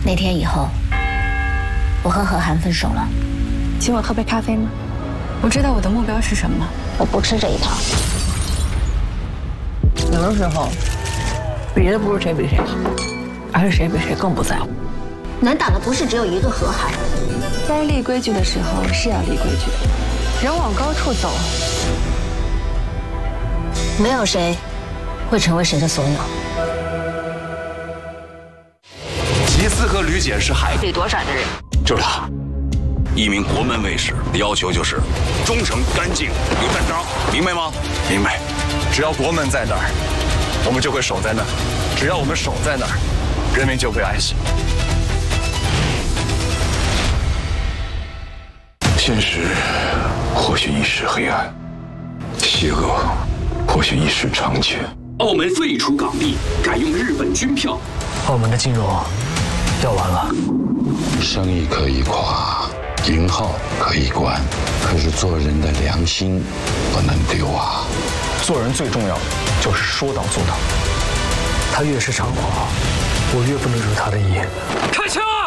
那天以后，我和何涵分手了。 请我喝杯咖啡吗？我知道我的目标是什么。 我不吃这一套。 有的时候，比的不是谁比谁好，而是谁比谁更不在乎。 难打的不是只有一个何涵。 该立规矩的时候是要立规矩的。人往高处走， 没有谁会成为谁的所有。 吉斯和吕简是海被躲闪的人， 就是他。一名国门卫士的要求就是忠诚、干净、有担当，明白吗？明白。 只要国门在那儿，我们就会守在那儿；只要我们守在那儿，人民就会安息。 现实或许一时黑暗，邪恶或许一时长久。 澳门废除港币，改用日本军票。 澳门的金融要完了。 生意可以垮，银号可以关，可是做人的良心不能丢啊！ 做人最重要的就是说到做到。他越是猖狂，我越不能惹他的意。 开枪！